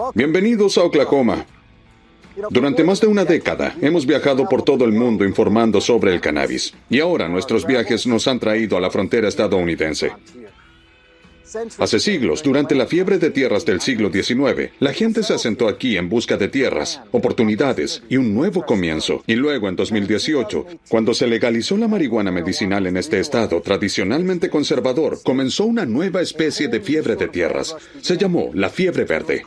Bienvenidos a Oklahoma. Durante más de una década hemos viajado por todo el mundo informando sobre el cannabis. Y ahora nuestros viajes nos han traído a la frontera estadounidense. Hace siglos, durante la fiebre de tierras del siglo XIX, la gente se asentó aquí en busca de tierras, oportunidades y un nuevo comienzo. Y luego, en 2018, cuando se legalizó la marihuana medicinal en este estado tradicionalmente conservador, comenzó una nueva especie de fiebre de tierras. Se llamó la fiebre verde.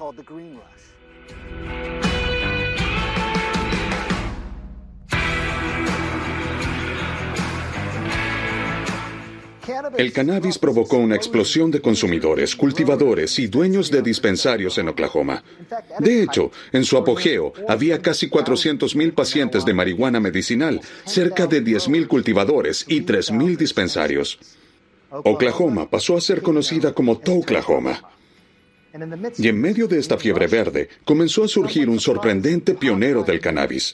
El cannabis provocó una explosión de consumidores, cultivadores y dueños de dispensarios en Oklahoma. De hecho, en su apogeo, había casi 400,000 pacientes de marihuana medicinal, cerca de 10,000 cultivadores y 3,000 dispensarios. Oklahoma pasó a ser conocida como Touklahoma. Y en medio de esta fiebre verde, comenzó a surgir un sorprendente pionero del cannabis.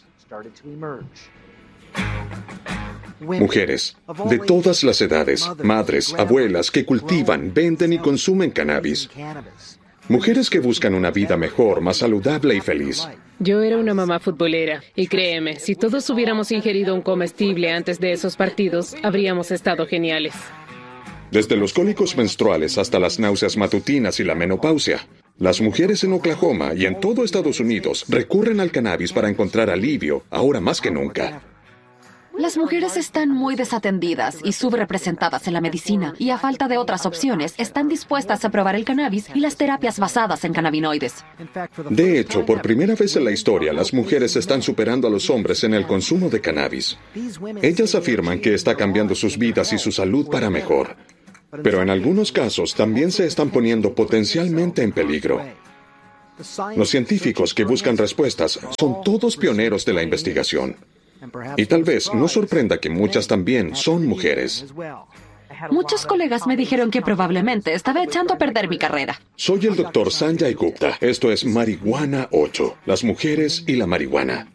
Mujeres, de todas las edades, madres, abuelas, que cultivan, venden y consumen cannabis. Mujeres que buscan una vida mejor, más saludable y feliz. Yo era una mamá futbolera, y créeme, si todos hubiéramos ingerido un comestible antes de esos partidos, habríamos estado geniales. Desde los cólicos menstruales hasta las náuseas matutinas y la menopausia, las mujeres en Oklahoma y en todo Estados Unidos recurren al cannabis para encontrar alivio, ahora más que nunca. Las mujeres están muy desatendidas y subrepresentadas en la medicina, y a falta de otras opciones, están dispuestas a probar el cannabis y las terapias basadas en cannabinoides. De hecho, por primera vez en la historia, las mujeres están superando a los hombres en el consumo de cannabis. Ellas afirman que está cambiando sus vidas y su salud para mejor. Pero en algunos casos también se están poniendo potencialmente en peligro. Los científicos que buscan respuestas son todos pioneros de la investigación. Y tal vez no sorprenda que muchas también son mujeres. Muchos colegas me dijeron que probablemente estaba echando a perder mi carrera. Soy el Dr. Sanjay Gupta. Esto es Marihuana 8, las mujeres y la marihuana.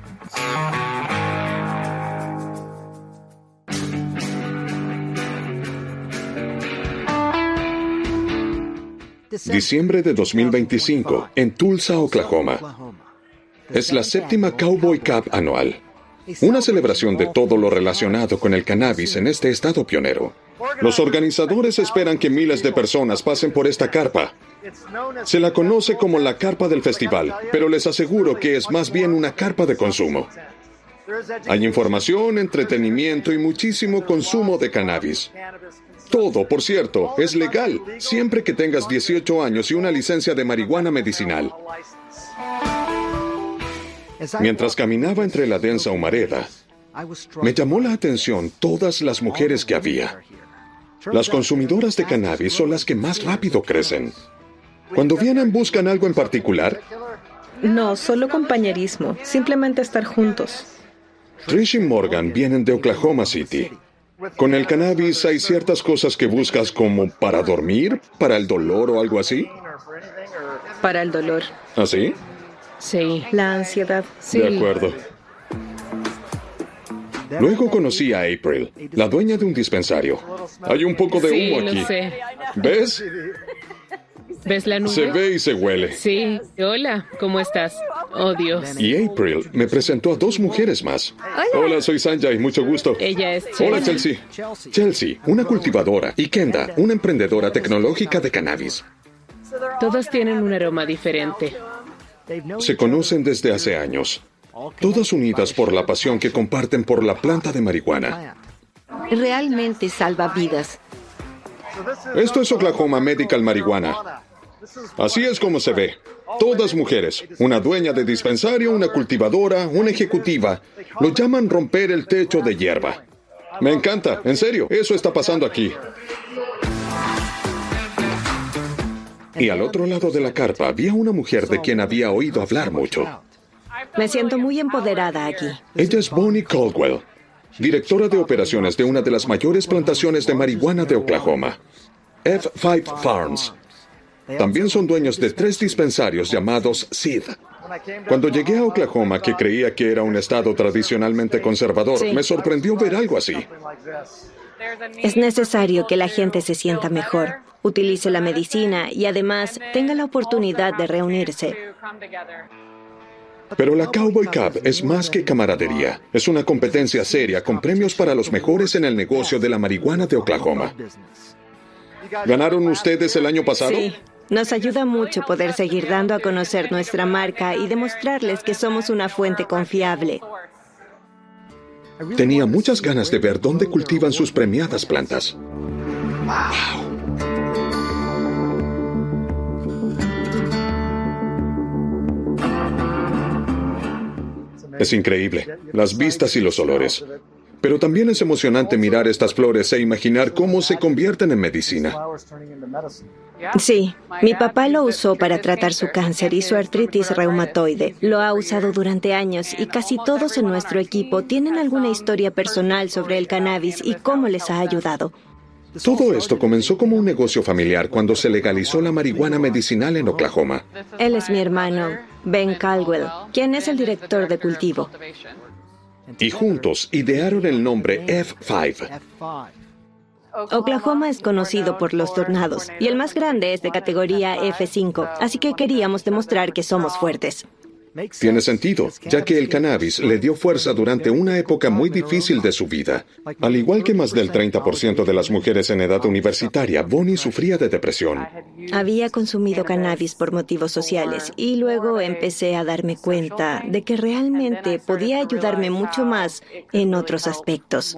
Diciembre de 2025, en Tulsa, Oklahoma. Es la 7ª Cowboy Cup anual. Una celebración de todo lo relacionado con el cannabis en este estado pionero. Los organizadores esperan que miles de personas pasen por esta carpa. Se la conoce como la carpa del festival, pero les aseguro que es más bien una carpa de consumo. Hay información, entretenimiento y muchísimo consumo de cannabis. Todo, por cierto, es legal, siempre que tengas 18 años y una licencia de marihuana medicinal. Mientras caminaba entre la densa humareda, me llamó la atención todas las mujeres que había. Las consumidoras de cannabis son las que más rápido crecen. Cuando vienen, ¿buscan algo en particular? No, solo compañerismo, simplemente estar juntos. Trish y Morgan vienen de Oklahoma City. Con el cannabis hay ciertas cosas que buscas como para dormir, para el dolor o algo así. Para el dolor. ¿Así? Sí. La ansiedad. Sí. De acuerdo. Luego conocí a April, la dueña de un dispensario. Hay un poco de humo aquí. Lo sé. ¿Ves? ¿Ves la nube? Se ve y se huele. Sí. Hola, ¿cómo estás? Oh, Dios. Y April me presentó a 2 mujeres más. Hola, soy Sanjay, mucho gusto. Ella es Hola, Chelsea. Chelsea. Chelsea, una cultivadora, y Kenda, una emprendedora tecnológica de cannabis. Todas tienen un aroma diferente. Se conocen desde hace años, todas unidas por la pasión que comparten por la planta de marihuana. Realmente salva vidas. Esto es Oklahoma Medical Marihuana. Así es como se ve. Todas mujeres, una dueña de dispensario, una cultivadora, una ejecutiva. Lo llaman romper el techo de hierba. Me encanta, en serio, eso está pasando aquí. Y al otro lado de la carpa había una mujer de quien había oído hablar mucho. Me siento muy empoderada aquí. Ella es Bonnie Caldwell, directora de operaciones de una de las mayores plantaciones de marihuana de Oklahoma, F5 Farms. También son dueños de 3 dispensarios llamados Seed. Cuando llegué a Oklahoma, que creía que era un estado tradicionalmente conservador, me sorprendió ver algo así. Es necesario que la gente se sienta mejor. utilice la medicina y además tenga la oportunidad de reunirse. Pero la Cowboy Cup es más que camaradería. Es una competencia seria con premios para los mejores en el negocio de la marihuana de Oklahoma. ¿Ganaron ustedes el año pasado? Sí. Nos ayuda mucho poder seguir dando a conocer nuestra marca y demostrarles que somos una fuente confiable. Tenía muchas ganas de ver dónde cultivan sus premiadas plantas. ¡Wow! Es increíble, las vistas y los olores. Pero también es emocionante mirar estas flores e imaginar cómo se convierten en medicina. Sí, mi papá lo usó para tratar su cáncer y su artritis reumatoide. Lo ha usado durante años y casi todos en nuestro equipo tienen alguna historia personal sobre el cannabis y cómo les ha ayudado. Todo esto comenzó como un negocio familiar cuando se legalizó la marihuana medicinal en Oklahoma. Él es mi hermano, Ben Caldwell, quien es el director de cultivo. Y juntos idearon el nombre F5. Oklahoma es conocido por los tornados y el más grande es de categoría F5, así que queríamos demostrar que somos fuertes. Tiene sentido, ya que el cannabis le dio fuerza durante una época muy difícil de su vida. Al igual que más del 30% de las mujeres en edad universitaria, Bonnie sufría de depresión. Había consumido cannabis por motivos sociales y luego empecé a darme cuenta de que realmente podía ayudarme mucho más en otros aspectos.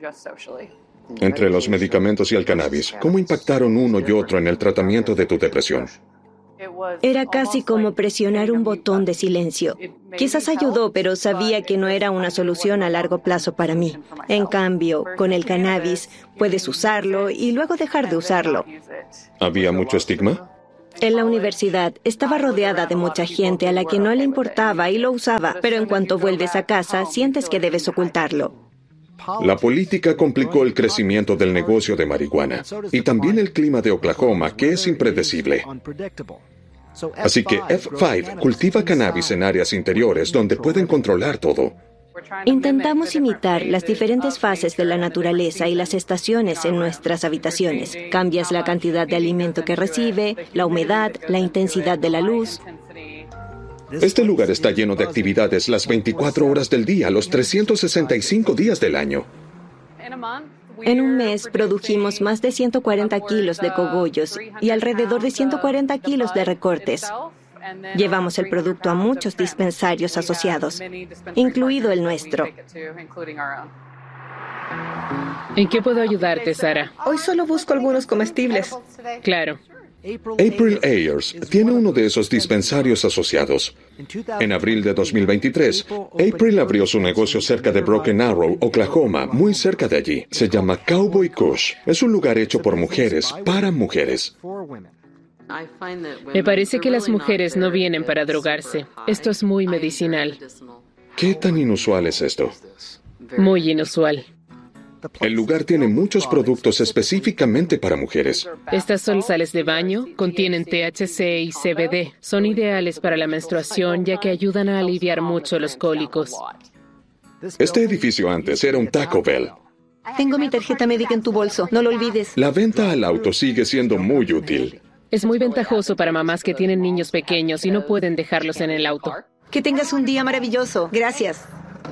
Entre los medicamentos y el cannabis, ¿cómo impactaron uno y otro en el tratamiento de tu depresión? Era casi como presionar un botón de silencio. Quizás ayudó, pero sabía que no era una solución a largo plazo para mí. En cambio, con el cannabis, puedes usarlo y luego dejar de usarlo. ¿Había mucho estigma? En la universidad estaba rodeada de mucha gente a la que no le importaba y lo usaba, pero en cuanto vuelves a casa, sientes que debes ocultarlo. La política complicó el crecimiento del negocio de marihuana y también el clima de Oklahoma, que es impredecible. Así que F5 cultiva cannabis en áreas interiores donde pueden controlar todo. Intentamos imitar las diferentes fases de la naturaleza y las estaciones en nuestras habitaciones. Cambias la cantidad de alimento que recibe, la humedad, la intensidad de la luz. Este lugar está lleno de actividades las 24 horas del día, los 365 días del año. En un mes produjimos más de 140 kilos de cogollos y alrededor de 140 kilos de recortes. Llevamos el producto a muchos dispensarios asociados, incluido el nuestro. ¿En qué puedo ayudarte, Sara? Hoy solo busco algunos comestibles. Claro. April Ayers tiene uno de esos dispensarios asociados. En abril de 2023, April abrió su negocio cerca de Broken Arrow, Oklahoma, muy cerca de allí. Se llama Cowboy Kush. Es un lugar hecho por mujeres, para mujeres. Me parece que las mujeres no vienen para drogarse. Esto es muy medicinal. ¿Qué tan inusual es esto? Muy inusual. El lugar tiene muchos productos específicamente para mujeres. Estas son sales de baño, contienen THC y CBD. Son ideales para la menstruación ya que ayudan a aliviar mucho los cólicos. Este edificio antes era un Taco Bell. Tengo mi tarjeta médica en tu bolso, no lo olvides. La venta al auto sigue siendo muy útil. Es muy ventajoso para mamás que tienen niños pequeños y no pueden dejarlos en el auto. Que tengas un día maravilloso. Gracias.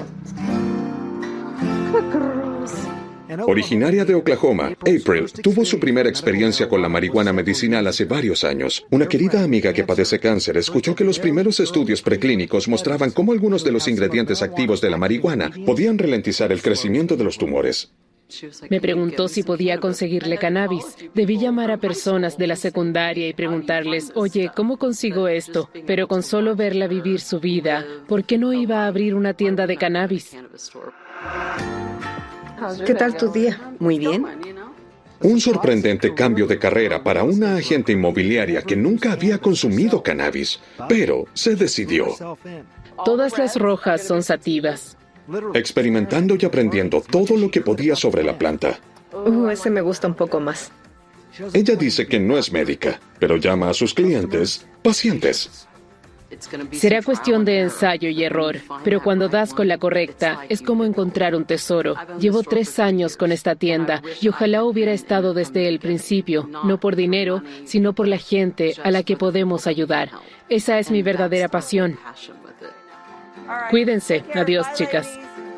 Originaria de Oklahoma, April tuvo su primera experiencia con la marihuana medicinal hace varios años. Una querida amiga que padece cáncer escuchó que los primeros estudios preclínicos mostraban cómo algunos de los ingredientes activos de la marihuana podían ralentizar el crecimiento de los tumores. Me preguntó si podía conseguirle cannabis. Debí llamar a personas de la secundaria y preguntarles, oye, ¿cómo consigo esto? Pero con solo verla vivir su vida, ¿por qué no iba a abrir una tienda de cannabis? ¿Qué tal tu día? Muy bien. Un sorprendente cambio de carrera para una agente inmobiliaria que nunca había consumido cannabis, pero se decidió. Todas las rojas son sativas. Experimentando y aprendiendo todo lo que podía sobre la planta. Ese me gusta un poco más. Ella dice que no es médica, pero llama a sus clientes pacientes. Será cuestión de ensayo y error, pero cuando das con la correcta, es como encontrar un tesoro. Llevo 3 años con esta tienda y ojalá hubiera estado desde el principio, no por dinero, sino por la gente a la que podemos ayudar. Esa es mi verdadera pasión. Cuídense. Adiós, chicas.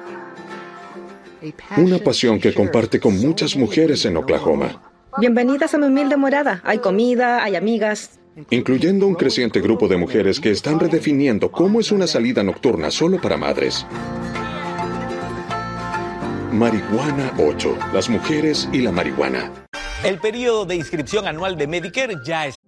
Una pasión que comparte con muchas mujeres en Oklahoma, Bienvenidas a mi humilde morada. Hay comida, hay amigas. incluyendo un creciente grupo de mujeres que están redefiniendo cómo es una salida nocturna solo para madres. Marihuana 8. Las mujeres y la marihuana. El periodo de inscripción anual de Medicare ya está.